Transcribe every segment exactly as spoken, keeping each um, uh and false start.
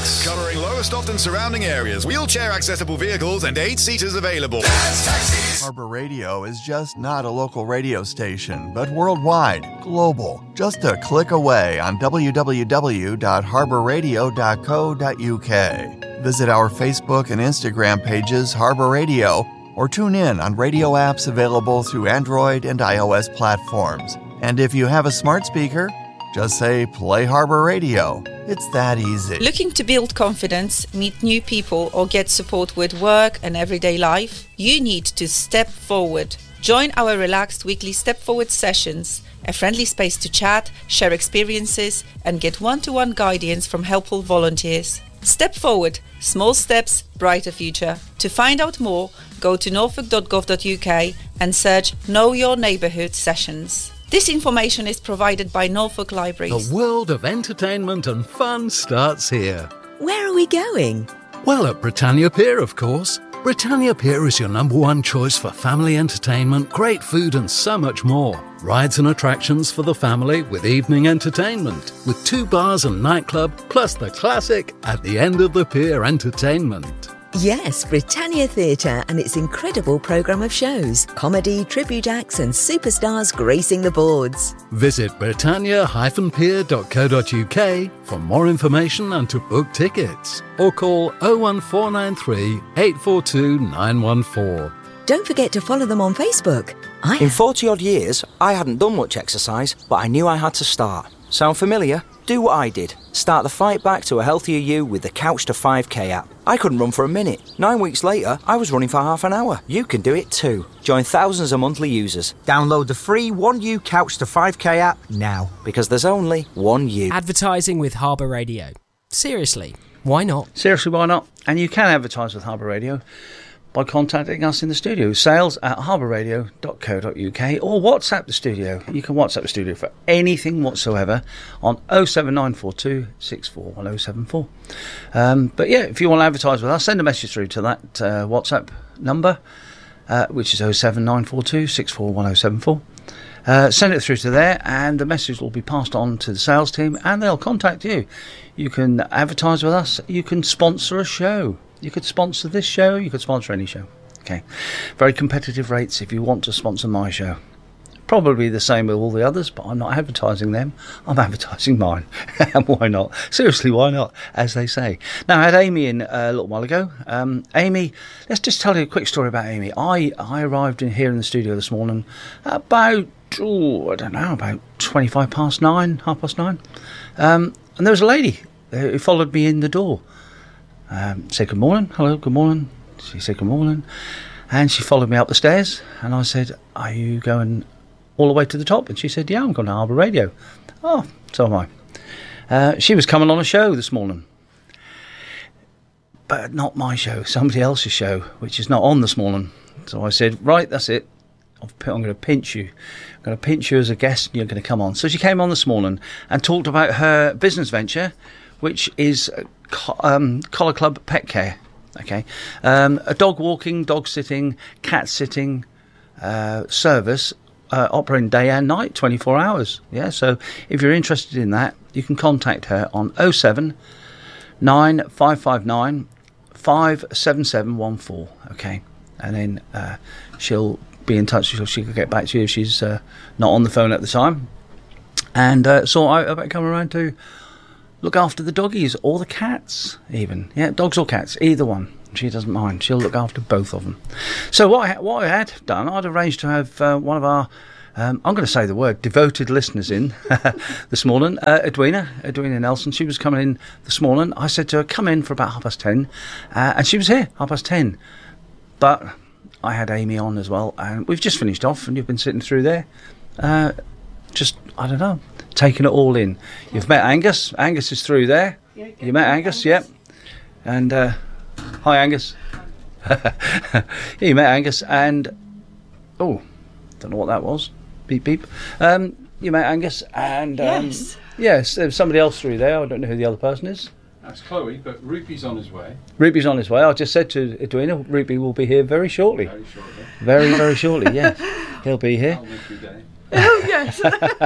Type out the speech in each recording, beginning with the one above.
Tax. Covering Lowestoft and surrounding areas. Wheelchair accessible vehicles and eight seaters available. Dad's Taxis. Harbour Radio is just not a local radio station, but worldwide, global. Just a click away on w w w dot harbour radio dot co dot u k. Visit our Facebook and Instagram pages, Harbour Radio, or tune in on radio apps available through Android and iOS platforms. And if you have a smart speaker, just say, play Harbour Radio. It's that easy. Looking to build confidence, meet new people, or get support with work and everyday life? You need to step forward. Join our relaxed weekly Step Forward sessions, a friendly space to chat, share experiences, and get one-to-one guidance from helpful volunteers. Step Forward. Small steps, brighter future. To find out more, go to norfolk dot gov dot u k and search Know Your Neighbourhood sessions. This information is provided by Norfolk Libraries. The world of entertainment and fun starts here. Where are we going? Well, at Britannia Pier, of course. Britannia Pier is your number one choice for family entertainment, great food and so much more. Rides and attractions for the family with evening entertainment, with two bars and nightclub, plus the classic At the End of the Pier entertainment. Yes, Britannia Theatre and its incredible programme of shows, comedy, tribute acts and superstars gracing the boards. Visit britannia dash pier dot co dot u k for more information and to book tickets. Or call oh one four nine three, eight four two, nine one four. Don't forget to follow them on Facebook. I In forty-odd years, I hadn't done much exercise, but I knew I had to start. Sound familiar? Do what I did. Start the fight back to a healthier you with the Couch to five K app. I couldn't run for a minute. Nine weeks later, I was running for half an hour. You can do it too. Join thousands of monthly users. Download the free one U Couch to five K app now, because there's only one you. Advertising with Harbour Radio. Seriously, why not? Seriously, why not? And you can advertise with Harbour Radio by contacting us in the studio, sales at harbour radio dot co dot u k, or WhatsApp the studio. You can WhatsApp the studio for anything whatsoever on oh seven nine four two, six four one oh seven four. Um, but yeah, if you want to advertise with us, send a message through to that uh, WhatsApp number, uh, which is oh seven nine four two, six four one oh seven four. Uh, send it through to there, and the message will be passed on to the sales team, and they'll contact you. You can advertise with us. You can sponsor a show. You could sponsor this show, you could sponsor any show. Okay. Very competitive rates if you want to sponsor my show. Probably the same with all the others, but I'm not advertising them. I'm advertising mine. And why not? Seriously, why not? As they say. Now, I had Amy in uh, a little while ago. Um, Amy, let's just tell you a quick story about Amy. I, I arrived in here in the studio this morning about, oh, I don't know, about twenty-five past nine, half past nine. Um, and there was a lady who followed me in the door. Um, said good morning, hello, good morning. She said good morning, and she followed me up the stairs, and I said, are you going all the way to the top? And she said, yeah, I'm going to Harbour Radio. Oh, so am I. Uh, she was coming on a show this morning, but not my show, somebody else's show, which is not on this morning. So I said, right, that's it, I'm going to pinch you. I'm going to pinch you as a guest, and you're going to come on. So she came on this morning and talked about her business venture, which is um, Collar Club Pet Care. Okay, um, a dog walking, dog sitting, cat sitting uh, service uh, operating day and night, twenty-four hours. Yeah, so if you're interested in that, you can contact her on oh seven, nine five five nine, five seven seven one four. Okay, and then uh, she'll be in touch. She'll, she could get back to you if she's uh, not on the phone at the time. And uh, so I about come around to look after the doggies or the cats, even. Yeah, dogs or cats, either one. She doesn't mind. She'll look after both of them. So what I, what I had done, I'd arranged to have uh, one of our, um, I'm going to say the word, devoted listeners in this morning. Uh, Edwina, Edwina Nelson, she was coming in this morning. I said to her, come in for about half past ten. Uh, and she was here, half past ten. But I had Amy on as well. And we've just finished off, and you've been sitting through there. Uh, just, I don't know. Taking it all in. You've met Angus. Angus is through there. You met Angus, yep. And uh, hi, Angus. Yeah, you met Angus, and oh, don't know what that was. Beep beep. Um, you met Angus, and um, Yes. yes, there's somebody else through there. I don't know who the other person is. That's Chloe, but Rupee's on his way. Rupe's on his way. I just said to Edwina, Rupe will be here very shortly. Very shortly. Very, very shortly. Yes, he'll be here. I'll make your day. Oh, yes.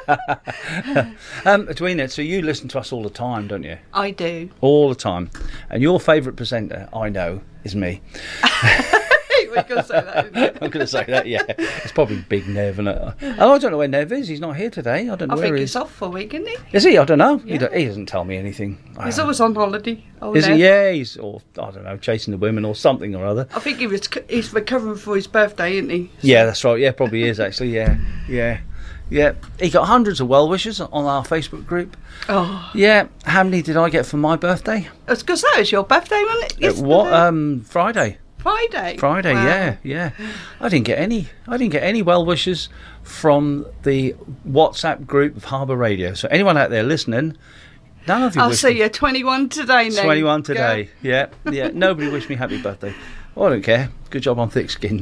um, Edwina, so you listen to us all the time, don't you? I do. All the time. And your favourite presenter, I know, is me. We're going to say that, isn't it? I'm going to say that, yeah. It's probably Big Nev. And uh, oh, I don't know where Nev is. He's not here today. I don't know I where think he he's is. off for a week, isn't he? Is he? I don't know. Yeah. He, don't, he doesn't tell me anything. He's I, always on holiday. Oh, is Nev. he? Yeah, he's, or, I don't know, chasing the women or something or other. I think he was, he's recovering for his birthday, isn't he? So. Yeah, that's right. Yeah, probably is, actually. Yeah, yeah. Yeah, he got hundreds of well wishes on our Facebook group. Oh. Yeah, how many did I get for my birthday? It's because that was your birthday, wasn't it? Uh, what? Um, Friday. Friday. Friday. Wow. Yeah, yeah. I didn't get any. I didn't get any well wishes from the WhatsApp group of Harbour Radio. So anyone out there listening, none of you. I'll wished see me. you twenty-one today. Now. twenty-one today. Girl. Yeah, yeah. Nobody wished me happy birthday. Oh, I don't care. Good job I'm thick-skinned.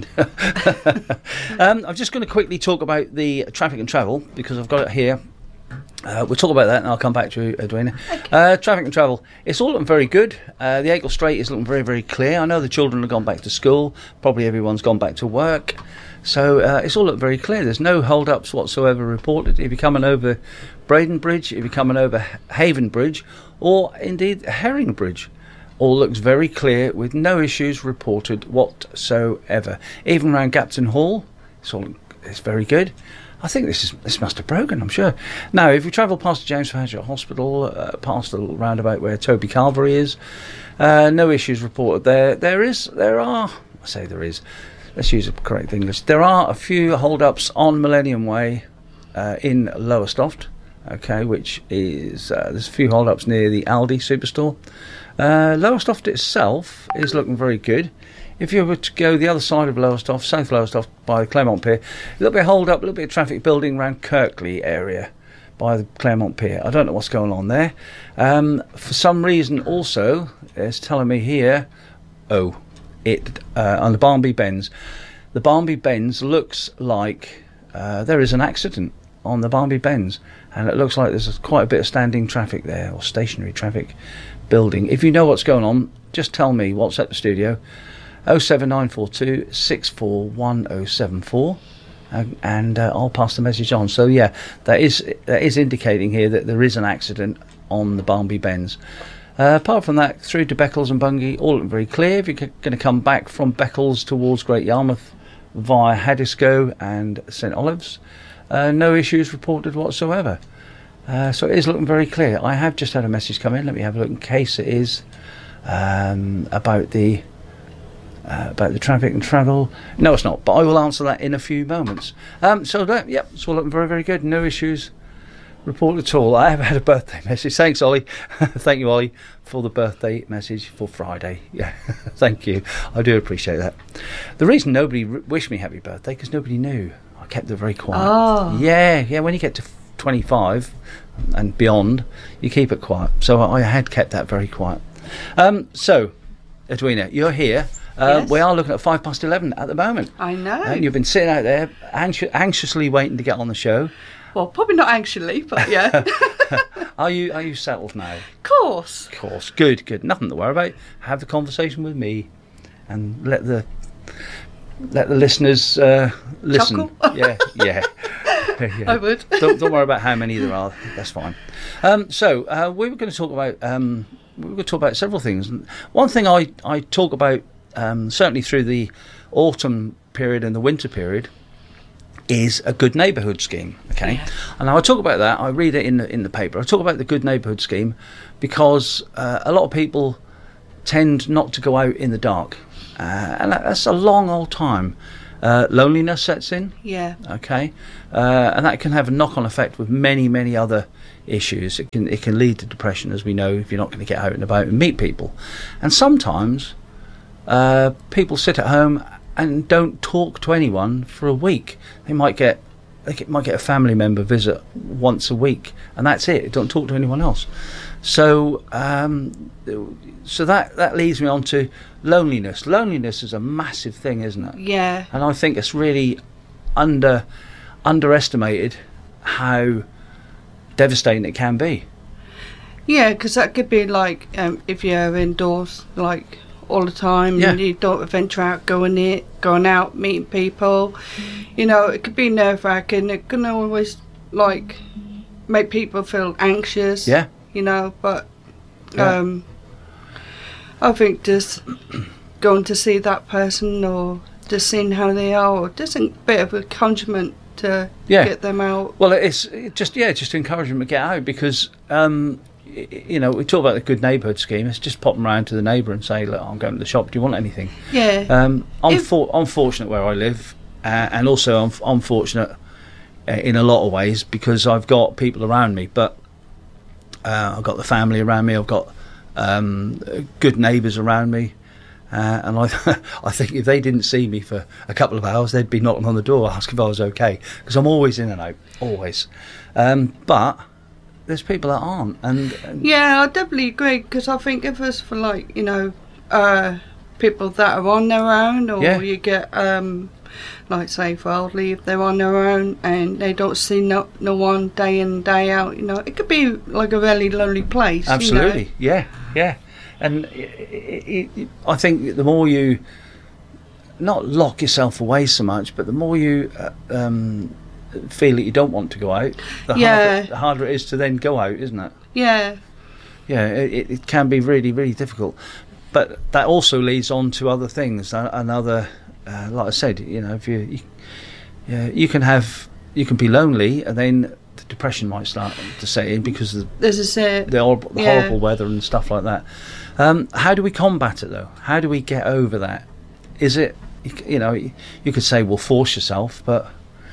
um, I'm just going to quickly talk about the traffic and travel because I've got it here. Uh, we'll talk about that and I'll come back to you, Edwina. Okay. Uh, traffic and travel. It's all looking very good. Uh, the Acle Strait is looking very, very clear. I know the children have gone back to school. Probably everyone's gone back to work. So uh, it's all looking very clear. There's no hold-ups whatsoever reported. If you're coming over Braden Bridge, if you're coming over Haven Bridge, or indeed Herring Bridge, all looks very clear with no issues reported whatsoever. Even around Gapton Hall, it's all it's very good. I think this is this must have broken, I'm sure. Now, if you travel past the James Fairchild Hospital, uh, past the little roundabout where Toby Calvary is, uh, no issues reported there. There is, there are, I say there is, let's use the correct English. There are a few hold-ups on Millennium Way uh, in Lowestoft, okay, which is, uh, there's a few hold-ups near the Aldi Superstore. Uh, Lowestoft itself is looking very good. If you were to go the other side of Lowestoft, South Lowestoft by the Claremont Pier, a little bit of hold up, a little bit of traffic building around Kirkley area by the Claremont Pier. I don't know what's going on there. Um, for some reason also, it's telling me here, oh, it uh, on the Barnby Bends. The Barnby Bends looks like uh, there is an accident on the Barnby Bends, and it looks like there's quite a bit of standing traffic there, or stationary traffic building. If you know what's going on, just tell me. WhatsApp the studio. oh seven nine four two six four one oh seven four uh, and uh, I'll pass the message on. So yeah, that is that is indicating here that there is an accident on the Barnby Bends. Uh, apart from that, through to Beccles and Bungay, all looking very clear. If you're c- going to come back from Beccles towards Great Yarmouth via Haddiscoe and St Olives, uh, no issues reported whatsoever. Uh, so it is looking very clear. I have just had a message come in. Let me have a look in case it is um, about the Uh, about the traffic and travel. No, it's not, but I will answer that in a few moments. Um, so, that, yep, it's all looking very, very good. No issues reported at all. I have had a birthday message. Thanks, Ollie. Thank you, Ollie, for the birthday message for Friday. Yeah, thank you. I do appreciate that. The reason nobody r- wished me happy birthday, because nobody knew. I kept it very quiet. Oh. Yeah, yeah, when you get to twenty-five and beyond, you keep it quiet. So I had kept that very quiet. Um, so, Edwina, you're here. Uh, yes. We are looking at five past eleven at the moment. I know. And you've been sitting out there anxi- anxiously waiting to get on the show. Well, probably not anxiously, but yeah. Are you Are you settled now? Of course. Of course. Good, good. Nothing to worry about. Have the conversation with me, and let the let the listeners uh, listen. Chuckle? Yeah, yeah. yeah. I would. don't, don't worry about how many there are. That's fine. Um, so uh, we were going to talk about. Um, we were going to talk about several things. One thing I I talk about. Um, certainly through the autumn period and the winter period, is a good neighbourhood scheme. Okay, yeah. And I talk about that. I read it in the, in the paper. I talk about the good neighbourhood scheme because uh, a lot of people tend not to go out in the dark, uh, and that's a long old time. Uh, loneliness sets in. Yeah. Okay, uh, and that can have a knock-on effect with many, many other issues. It can it can lead to depression, as we know, if you're not going to get out and about and meet people, and sometimes. Uh, people sit at home and don't talk to anyone for a week. They might get they get, might get a family member visit once a week, and that's it. Don't talk to anyone else. So, um, so that that leads me on to loneliness. Loneliness is a massive thing, isn't it? Yeah. And I think it's really under underestimated how devastating it can be. Yeah, because that could be like um, if you're indoors, like. all the time, Yeah. and you don't venture out, going it, going out, meeting people. You know, it could be nerve wracking. It can always like make people feel anxious. Yeah. You know, but Yeah. um, I think just going to see that person, or just seeing how they are, or just a bit of encouragement to Yeah. get them out. Well, it's it just yeah, just to encourage them to get out because um, y- you know we talk about the good neighbourhood scheme. It's just pop them round to the neighbour and say, look, I'm going to the shop. Do you want anything? Yeah. Um, I'm If- for, I'm fortunate where I live, uh, and also I'm, I'm fortunate uh, in a lot of ways because I've got people around me. But uh, I've got the family around me. I've got um, good neighbours around me. Uh, and I, I think if they didn't see me for a couple of hours, they'd be knocking on the door asking if I was okay, because I'm always in and out, always. Um, but there's people that aren't, and, and Yeah, I definitely agree, because I think if it's for, like, you know, uh, people that are on their own, or Yeah. you get, um, like, say, for elderly, if they're on their own and they don't see no, no one day in, day out, you know, it could be like a really lonely place. absolutely, yeah, yeah. And it, it, it, I think the more you not lock yourself away so much, but the more you uh, um, feel that you don't want to go out, the, Yeah. harder, the harder it is to then go out, isn't it? You know? Yeah. Yeah, it, it can be really, really difficult. But that also leads on to other things. A- Another, uh, like I said, you know, if you, you, yeah, you can have, you can be lonely, and then the depression might start to set in because of the, This is it. the, horrible, the Yeah. horrible weather and stuff like that. Um, how do we combat it, though? How do we get over that? Is it, you c- you know, you you could say, well, force yourself, but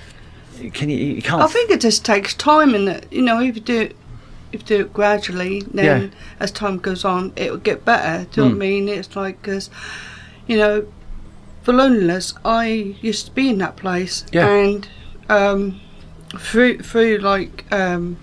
can you? You can't. I think it just takes time, and you know, if you do it, if you do it gradually, then Yeah. as time goes on, it will get better. Do you know Mm. what I mean? It's like, because, you know, for loneliness, I used to be in that place, Yeah. and um, through through like, um,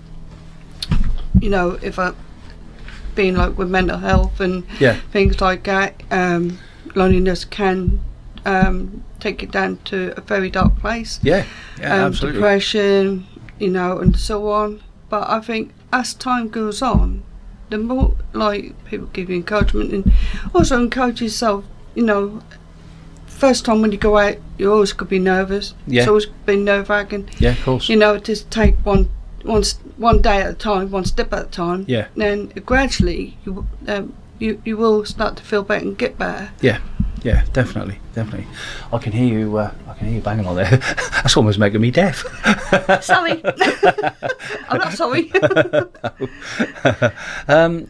you know, if I being like with mental health and Yeah. things like that, um, loneliness can um, take you down to a very dark place. Yeah, yeah, um, absolutely. Depression, you know, and so on. But I think as time goes on, the more like people give you encouragement, and also encourage yourself. You know, first time when you go out, you always could be nervous. Yeah. It's always been nerve wracking. Yeah, of course. You know, just take one one s- one day at a time, one step at a time. Yeah. Then gradually, you um, you you will start to feel better and get better. Yeah, yeah, definitely, definitely. I can hear you. Uh, I can hear you banging on there. That's almost making me deaf. Sorry, I'm not sorry. um,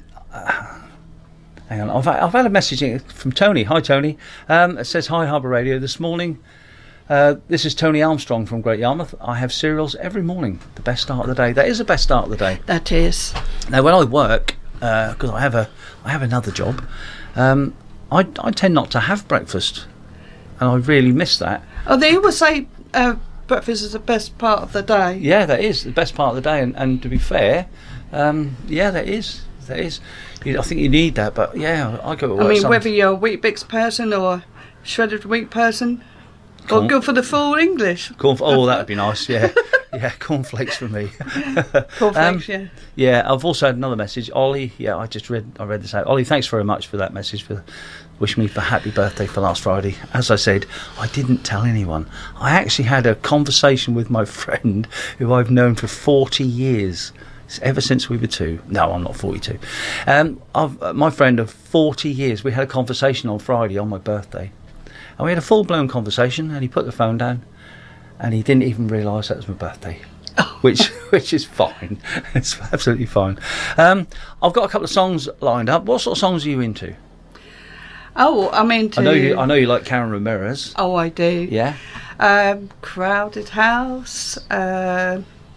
hang on, I've, I've had a message from Tony. Hi, Tony. Um, it says, hi, Harbour Radio. This morning, uh, this is Tony Armstrong from Great Yarmouth. I have cereals every morning. The best start of the day. That is the best start of the day. That is. Now, when I work, because I have a, I have another job, um, I, I tend not to have breakfast, and I really miss that. Oh, they always say uh, breakfast is the best part of the day. Yeah, that is the best part of the day, and, and to be fair, um, yeah, that is, that is. You, I think you need that, but yeah, I go to work. I mean, some- whether you're a Wheat Bix person or a shredded wheat person, or Corn- go for the full English. corn, oh, that would be nice. Yeah, yeah, cornflakes for me. Cornflakes, yeah. Yeah, I've also had another message, Ollie. Yeah, I just read, I read this out. Ollie, thanks very much for that message, for wishing me for happy birthday for last Friday. As I said, I didn't tell anyone. I actually had a conversation with my friend who I've known for forty years. Ever since we were two. No, I'm not forty-two. Um, I've, uh, my friend of forty years, we had a conversation on Friday on my birthday. And we had a full-blown conversation, and he put the phone down, and he didn't even realise that was my birthday. which which is fine. It's absolutely fine. Um, I've got a couple of songs lined up. What sort of songs are you into? Oh, I'm into. I know you. I know you like Karen Ramirez. Oh, I do. Yeah. Um, Crowded House. Uh,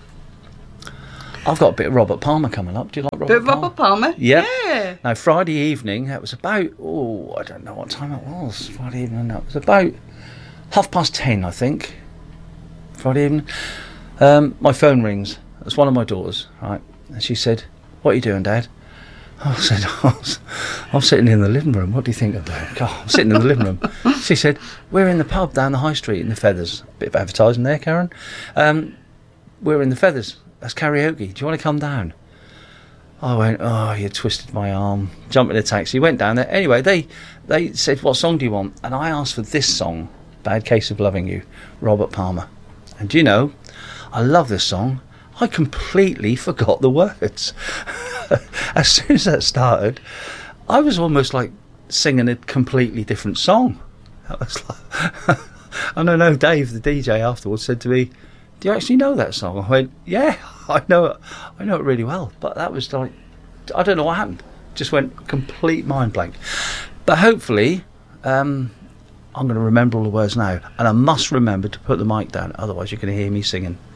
I've got a bit of Robert Palmer coming up. Do you like Robert but Palmer? Robert Palmer. Yep. Yeah. Now, Friday evening, it was about, oh, I don't know what time it was. Friday evening, it was about half past ten, I think. Friday evening. Um, my phone rings. It's one of my daughters, right? And she said, what are you doing, Dad? I said, oh, I'm sitting in the living room. What do you think I'm doing? God, I'm sitting in the living room. She said, we're in the pub down the high street in the Feathers. Bit of advertising there, Karen. Um, we're in the Feathers. That's karaoke. Do you want to come down? I went, oh, you twisted my arm. Jumped in a taxi, went down there. Anyway, they they said, what song do you want? And I asked for this song, Bad Case of Loving You, Robert Palmer. And do you know, I love this song. I completely forgot the words. As soon as that started, I was almost like singing a completely different song. That was like, and I know Dave, the D J, afterwards said to me, do you actually know that song? I went, yeah, I know it. I know it really well. But that was like, I don't know what happened. Just went complete mind blank. But hopefully, um, I'm going to remember all the words now. And I must remember to put the mic down. Otherwise, you're going to hear me singing.